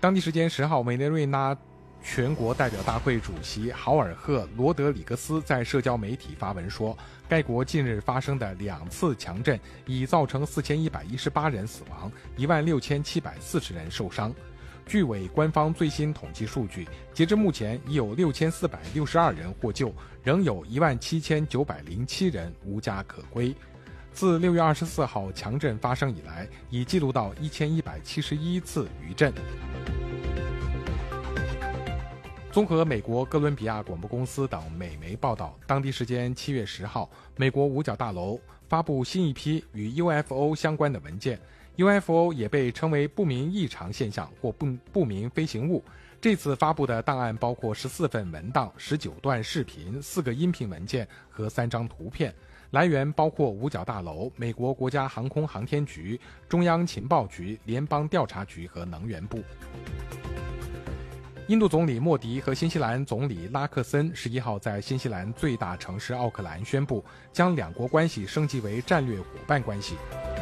当地时间10号，委内瑞拉全国代表大会主席豪尔赫·罗德里格斯在社交媒体发文说，该国近日发生的2次强震已造成4118人死亡，16740人受伤。据伪官方最新统计数据，截至目前已有6462人获救，仍有17907人无家可归。自6月24号强震发生以来，已记录到1171次余震。综合美国哥伦比亚广播公司等美媒报道，当地时间7月10号，美国五角大楼发布新一批与 UFO 相关的文件。UFO 也被称为不明异常现象或不明飞行物。这次发布的档案包括14份文档、19段视频、4个音频文件和3张图片。来源包括五角大楼、美国国家航空航天局、中央情报局、联邦调查局和能源部。印度总理莫迪和新西兰总理拉克森11号在新西兰最大城市奥克兰宣布，将两国关系升级为战略伙伴关系。